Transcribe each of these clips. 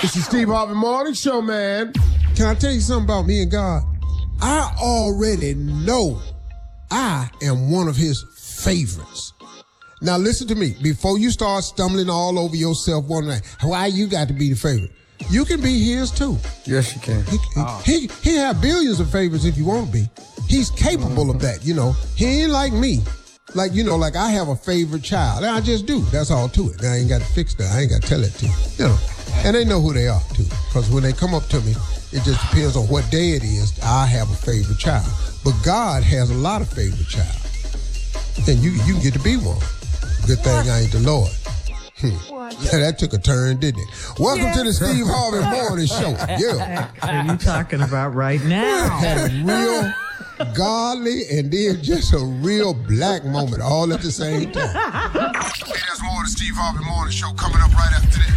It's the Steve Harvey Morning Show, man. Can I tell you something about me and God? I already know I am one of his favorites. Now listen to me. Before you start stumbling all over yourself wondering why you got to be the favorite, you can be his too. Yes, you can. He have billions of favorites if you want to be. He's capable of that, you know. He ain't like me. Like, you know, like I have a favorite child. I just do. That's all to it. I ain't got to fix that. I ain't got to tell it to you. You know. And they know who they are too. Because when they come up to me, it just depends on what day it is. I have a favorite child. But God has a lot of favorite child. And you can get to be one. Good thing I ain't the Lord. Yeah, that took a turn, didn't it? Welcome to the Steve Harvey Morning Show. Yeah. What are you talking about right now? Had a real godly and then just a real black moment all at the same time. Hey, there's more of the Steve Harvey Morning Show coming up right after this.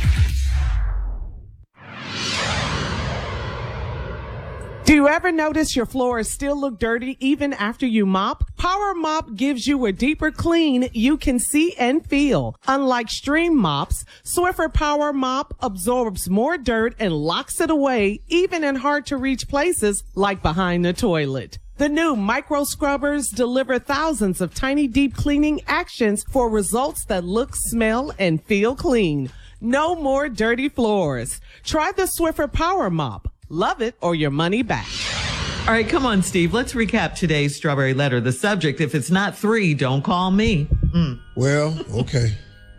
Do you ever notice your floors still look dirty even after you mop? Power Mop gives you a deeper clean you can see and feel. Unlike stream mops, Swiffer Power Mop absorbs more dirt and locks it away, even in hard-to-reach places like behind the toilet. The new micro scrubbers deliver thousands of tiny deep cleaning actions for results that look, smell, and feel clean. No more dirty floors. Try the Swiffer Power Mop. Love it or your money back. All right, come on, Steve. Let's recap today's Strawberry Letter. The subject, if it's not 3, don't call me. Well, okay.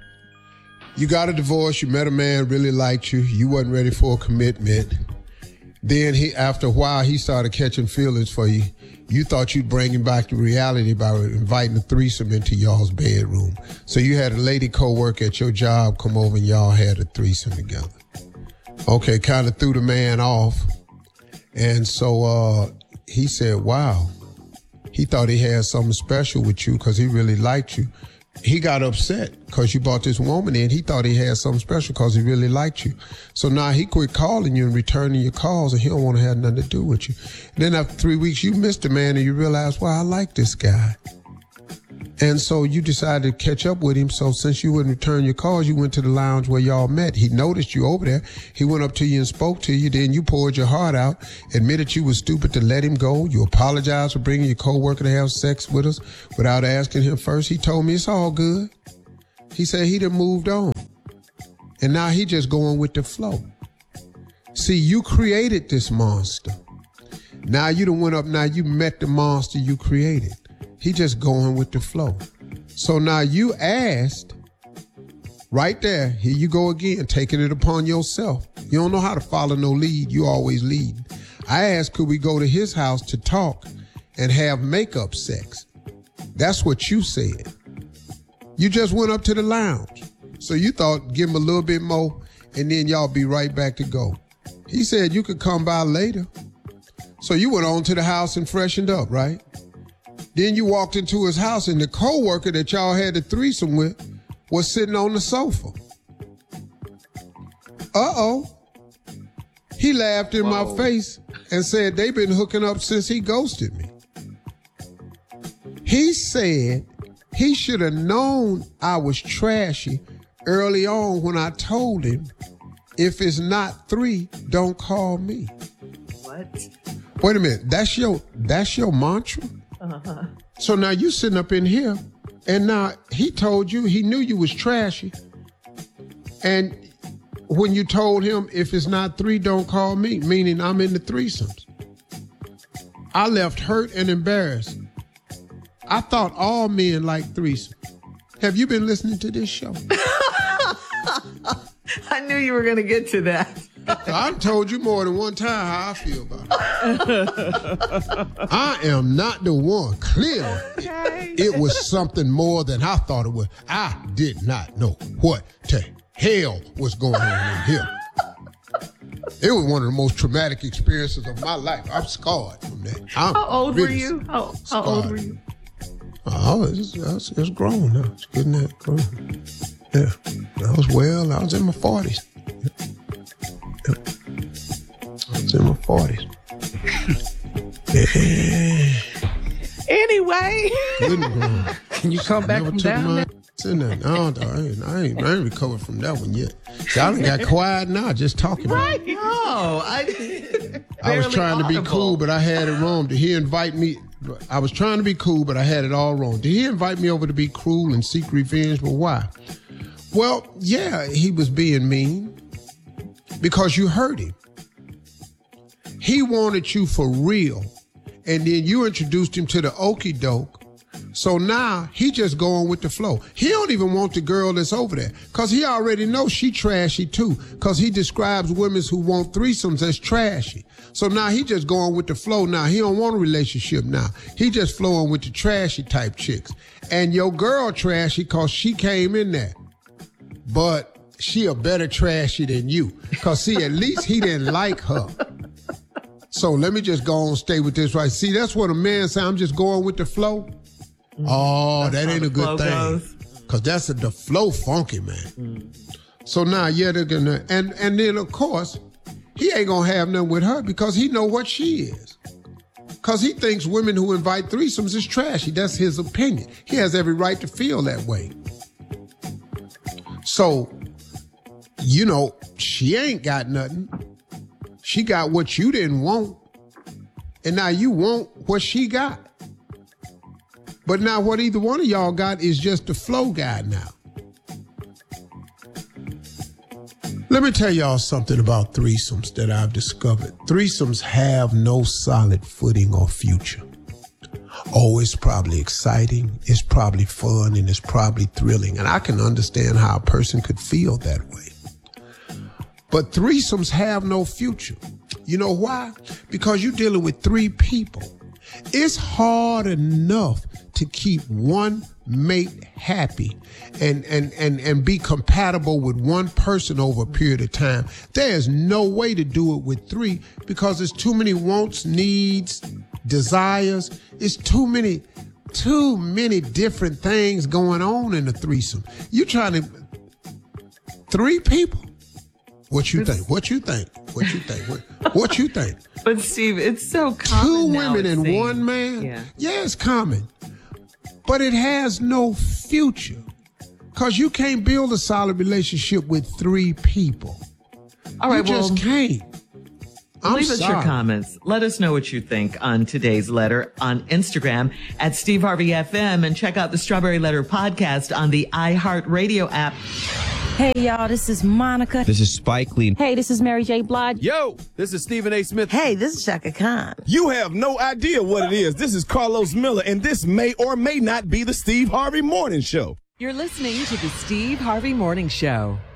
You got a divorce. You met a man, really liked you. You wasn't ready for a commitment. Then after a while, he started catching feelings for you. You thought you'd bring him back to reality by inviting a threesome into y'all's bedroom. So you had a lady co-worker at your job come over and y'all had a threesome together. Okay, kind of threw the man off. And so he said, wow. He thought he had something special with you because he really liked you. He got upset because you brought this woman in. He thought he had something special because he really liked you. So now he quit calling you and returning your calls, and he don't want to have nothing to do with you. And then after 3 weeks, you missed the man and you realized, well, I like this guy. And so you decided to catch up with him. So since you wouldn't return your calls, you went to the lounge where y'all met. He noticed you over there. He went up to you and spoke to you. Then you poured your heart out, admitted you were stupid to let him go. You apologized for bringing your coworker to have sex with us without asking him first. He told me it's all good. He said he done moved on. And now he just going with the flow. See, you created this monster. Now you done went up, now you met the monster you created. He just going with the flow. So now you asked, right there, here you go again, taking it upon yourself. You don't know how to follow no lead. You always lead. I asked, could we go to his house to talk and have makeup sex? That's what you said. You just went up to the lounge. So you thought, give him a little bit more, and then y'all be right back to go. He said you could come by later. So you went on to the house and freshened up, right? Then you walked into his house and the coworker that y'all had the threesome with was sitting on the sofa. Uh-oh. He laughed in my face and said they've been hooking up since he ghosted me. He said he should have known I was trashy early on when I told him, if it's not 3, don't call me. What? Wait a minute. That's your mantra? Uh-huh. So now you sitting up in here, and now he told you, he knew you was trashy. And when you told him, if it's not 3, don't call me, meaning I'm in the threesomes. I left hurt and embarrassed. I thought all men like threesomes. Have you been listening to this show? I knew you were going to get to that. I've told you more than one time how I feel about it. I am not the one. Clearly, it was something more than I thought it was. I did not know what the hell was going on in here. It was one of the most traumatic experiences of my life. I'm scarred from that. How old were you? How old were you? Oh, it's grown now. It's getting that grown. Yeah. I was in my 40s. I was in my 40s. Yeah. Anyway. Can you come back from down there? Sitting there, no, I ain't recovered from that one yet. See, I done got quiet now just talking. Right. No, I was trying to be cool, but I had it wrong. Did he invite me? I was trying to be cool, but I had it all wrong. Did he invite me over to be cruel and seek revenge? Well, why? Well, yeah, he was being mean because you hurt him. He wanted you for real, and then you introduced him to the okie doke. So now he just going with the flow. He don't even want the girl that's over there because he already knows she trashy too because he describes women who want threesomes as trashy. So now he just going with the flow now. He don't want a relationship now. He just flowing with the trashy type chicks. And your girl trashy because she came in there. But she a better trashy than you because see, at least he didn't like her. So let me just go on and stay with this right. See, that's what a man say. I'm just going with the flow. Oh, that ain't a good thing. Because that's the flow funky, man. So now, yeah, they're gonna, and then of course, he ain't gonna have nothing with her because he know what she is. Because he thinks women who invite threesomes is trashy. That's his opinion. He has every right to feel that way. So, you know, she ain't got nothing. She got what you didn't want. And now you want what she got. But now what either one of y'all got is just the flow guy now. Let me tell y'all something about threesomes that I've discovered. Threesomes have no solid footing or future. Oh, it's probably exciting, it's probably fun, and it's probably thrilling. And I can understand how a person could feel that way. But threesomes have no future. You know why? Because you're dealing with three people. It's hard enough to keep one mate happy and be compatible with one person over a period of time. There's no way to do it with three because there's too many wants, needs, desires. It's too many different things going on in a threesome. You trying to three people? What you think? What you think? What you think? What you think? But Steve, it's so common. Two now, women and seems. one man? Yeah, it's common. But it has no future. Because you can't build a solid relationship with three people. All right, you just can't. Leave us your comments. Let us know what you think on today's letter on Instagram at Steve Harvey FM and check out the Strawberry Letter podcast on the iHeartRadio app. Hey, y'all, this is Monica. This is Spike Lee. Hey, this is Mary J. Blige. Yo, this is Stephen A. Smith. Hey, this is Shaka Khan. You have no idea what it is. This is Carlos Miller, and this may or may not be the Steve Harvey Morning Show. You're listening to the Steve Harvey Morning Show.